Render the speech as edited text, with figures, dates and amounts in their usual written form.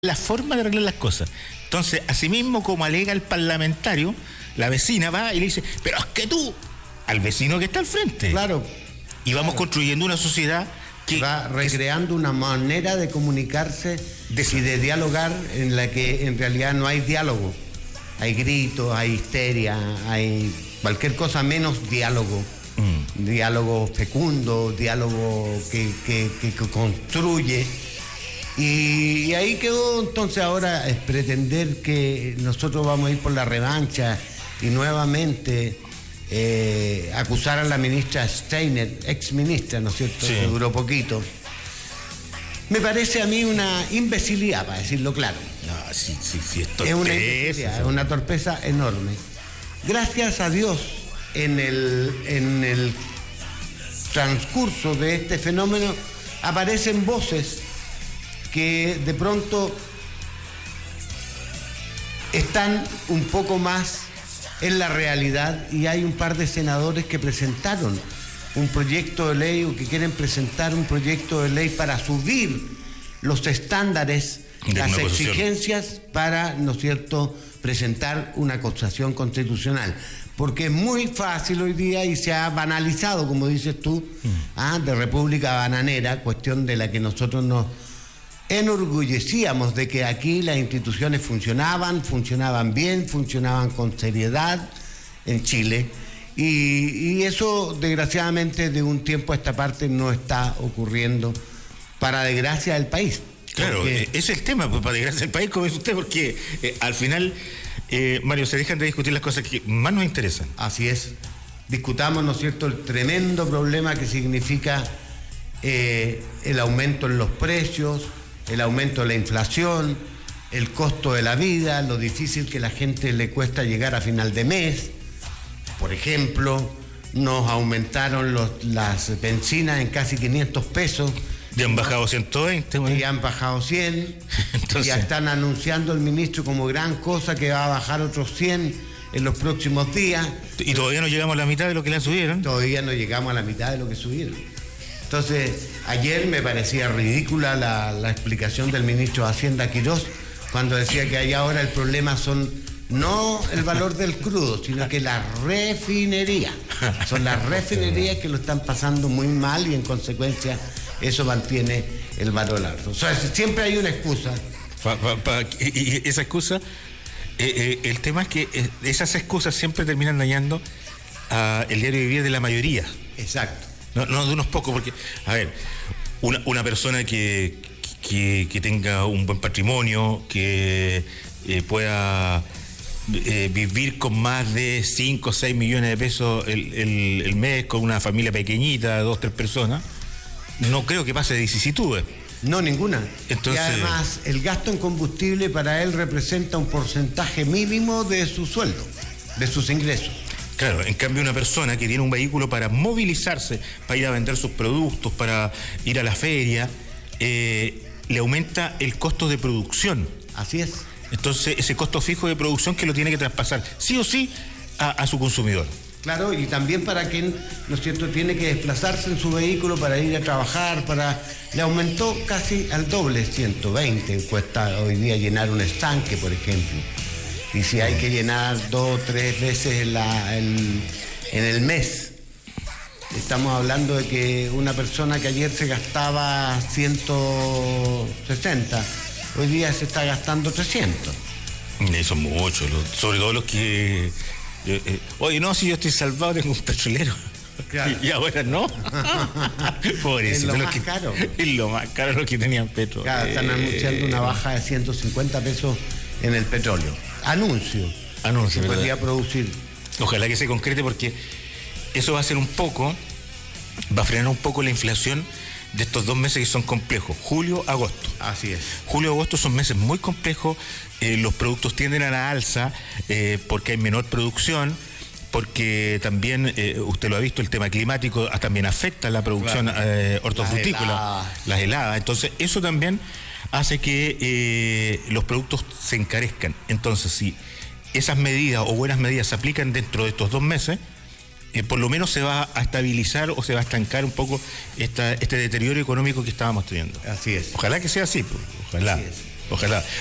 la forma de arreglar las cosas. Entonces, asimismo como alega el parlamentario, la vecina va y le dice, pero es que tú, al vecino que está al frente. Claro. Y vamos construyendo una sociedad que va recreando una manera de comunicarse y de dialogar en la que en realidad no hay diálogo. Hay gritos, hay histeria, hay cualquier cosa menos diálogo. Diálogo fecundo, diálogo que construye. Y ahí quedó entonces ahora es pretender que nosotros vamos a ir por la revancha y nuevamente acusar a la ministra Steiner, ex ministra, ¿no es cierto?, sí, que duró poquito. Me parece a mí una imbecilidad, para decirlo claro. No, sí, es una imbecilidad, es una torpeza enorme. Gracias a Dios, en el transcurso de este fenómeno aparecen voces que de pronto están un poco más en la realidad, y hay un par de senadores que presentaron un proyecto de ley o que quieren presentar un proyecto de ley para subir los estándares, las exigencias para, ¿no es cierto?, presentar una acusación constitucional. Porque es muy fácil hoy día y se ha banalizado, como dices tú, de república bananera, cuestión de la que nosotros nos enorgullecíamos de que aquí las instituciones funcionaban bien, funcionaban con seriedad en Chile, y eso desgraciadamente de un tiempo a esta parte no está ocurriendo, para desgracia del país. Claro, ese es el tema, pues, para desgracia del país, como dice usted, porque al final, Mario, se dejan de discutir las cosas que más nos interesan. Así es. Discutamos, ¿no es cierto?, el tremendo problema que significa el aumento en los precios, el aumento de la inflación, el costo de la vida, lo difícil que a la gente le cuesta llegar a final de mes. Por ejemplo, nos aumentaron las bencinas en casi 500 pesos. Ya han bajado 120. Bueno. Y han bajado 100. Entonces, ya están anunciando el ministro como gran cosa que va a bajar otros 100 en los próximos días. Y todavía no llegamos a la mitad de lo que le subieron. Todavía no llegamos a la mitad de lo que subieron. Entonces, ayer me parecía ridícula la explicación del ministro de Hacienda, Quirós, cuando decía que allá ahora el problema son no el valor del crudo, sino que la refinería. Son las refinerías que lo están pasando muy mal y en consecuencia eso mantiene el valor alto. O sea, siempre hay una excusa. Y esa excusa, el tema es que esas excusas siempre terminan dañando el diario vivir de la mayoría. Exacto. No de unos pocos, porque, a ver, una persona que tenga un buen patrimonio, que pueda vivir con más de 5 o 6 millones de pesos el mes, con una familia pequeñita, 2 o 3 personas, no creo que pase de vicisitudes. No, ninguna. Entonces, y además, el gasto en combustible para él representa un porcentaje mínimo de su sueldo, de sus ingresos. Claro, en cambio una persona que tiene un vehículo para movilizarse, para ir a vender sus productos, para ir a la feria, le aumenta el costo de producción. Así es. Entonces, ese costo fijo de producción que lo tiene que traspasar, sí o sí, a su consumidor. Claro, y también para quien, ¿no es cierto?, tiene que desplazarse en su vehículo para ir a trabajar, le aumentó casi al doble, 120, cuesta hoy día llenar un estanque, por ejemplo. Y si hay que llenar 2 o 3 veces en el mes, estamos hablando de que una persona que ayer se gastaba 160, hoy día se está gastando 300. Eso es mucho, sobre todo los que... oye, no, si yo estoy salvado, tengo un petrolero. Claro. Y ahora no. Pobrecito, es lo más caro. Es lo más caro lo que tenían petro. Claro, están anunciando una baja de 150 pesos en el petróleo. Anuncio que podría producir. Ojalá que se concrete, porque eso va a ser va a frenar un poco la inflación de estos 2 meses que son complejos, julio, agosto. Así es. Julio, agosto son meses muy complejos, los productos tienden a la alza porque hay menor producción, porque también, usted lo ha visto, el tema climático también afecta a la producción, claro, hortofrutícola, las heladas. Entonces, eso también hace que los productos se encarezcan. Entonces, si esas medidas o buenas medidas se aplican dentro de estos 2 meses, por lo menos se va a estabilizar o se va a estancar un poco este deterioro económico que estábamos teniendo. Así es. Ojalá que sea así, pues. Ojalá. Así es. Ojalá.